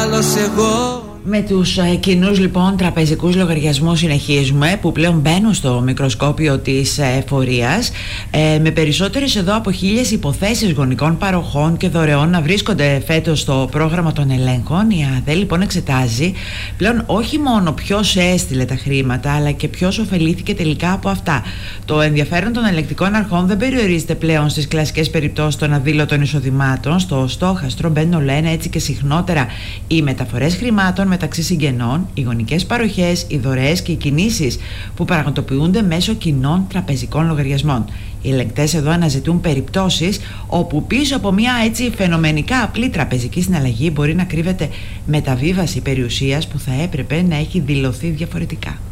Με τους κοινούς λοιπόν τραπεζικούς λογαριασμούς συνεχίζουμε, που πλέον μπαίνουν στο μικροσκόπιο της εφορίας, με περισσότερες εδώ από 1.000 υποθέσεις γονικών παροχών και δωρεών να βρίσκονται φέτος στο πρόγραμμα των ελέγχων. Η ΑΔΕ λοιπόν εξετάζει πλέον όχι μόνο ποιος έστειλε τα χρήματα, αλλά και ποιος ωφελήθηκε τελικά από αυτά. Το ενδιαφέρον των ελεγκτικών αρχών δεν περιορίζεται πλέον στις κλασικές περιπτώσεις των αδήλωτων εισοδημάτων. Στο στόχαστρο μπαίνουν όλο ένα έτσι και συχνότερα οι μεταφορές χρημάτων μεταξύ συγγενών, οι γονικές παροχές, οι δωρεές και οι κινήσεις που πραγματοποιούνται μέσω κοινών τραπεζικών λογαριασμών. Οι ελεγκτές εδώ αναζητούν περιπτώσεις όπου πίσω από μια έτσι φαινομενικά απλή τραπεζική συναλλαγή μπορεί να κρύβεται μεταβίβαση περιουσίας που θα έπρεπε να έχει δηλωθεί διαφορετικά.